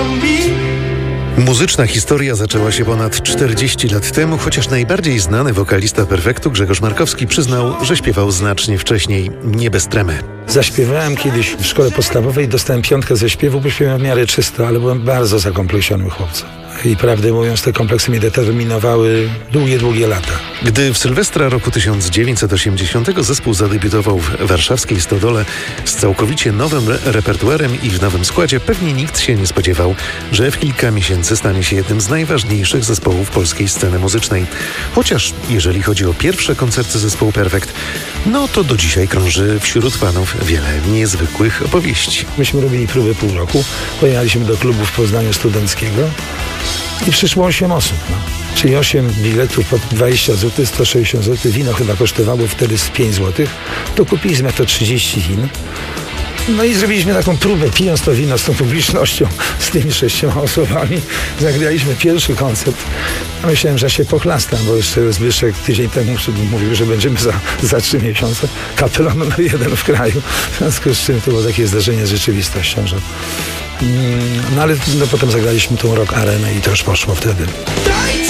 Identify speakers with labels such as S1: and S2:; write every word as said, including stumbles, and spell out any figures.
S1: Muzyczna historia zaczęła się ponad czterdzieści lat temu, chociaż najbardziej znany wokalista Perfektu Grzegorz Markowski przyznał, że śpiewał znacznie wcześniej, nie bez tremy.
S2: Zaśpiewałem kiedyś w szkole podstawowej, dostałem piątkę ze śpiewu, bo śpiewałem w miarę czysto, ale byłem bardzo zakompleksionym chłopcem. I prawdę mówiąc, te kompleksy mnie determinowały długie, długie lata.
S1: Gdy w Sylwestra roku tysiąc dziewięćset osiemdziesiątego zespół zadebiutował w warszawskiej Stodole z całkowicie nowym re- repertuarem i w nowym składzie, pewnie nikt się nie spodziewał, że w kilka miesięcy stanie się jednym z najważniejszych zespołów polskiej sceny muzycznej. Chociaż jeżeli chodzi o pierwsze koncerty zespołu Perfekt, no to do dzisiaj krąży wśród fanów wiele niezwykłych opowieści.
S2: Myśmy robili próbę pół roku, pojechaliśmy do klubu w Poznaniu studenckiego i przyszło osiem osób. No. Czyli osiem biletów po dwadzieścia złotych, sto sześćdziesiąt złotych. Wino chyba kosztowało wtedy z pięć złotych. To kupiliśmy to trzydzieści win. No i zrobiliśmy taką próbę, pijąc to wino z tą publicznością, z tymi sześcioma osobami. Zagraliśmy pierwszy koncert. Myślałem, że się pochlastam, bo jeszcze Zbyszek tydzień temu mówił, że będziemy za, za trzy miesiące kapelan numer jeden w kraju. W związku z czym to było takie zdarzenie z rzeczywistością, że... Mm, no ale no, potem zagraliśmy tą Rock Arenę i to już poszło wtedy.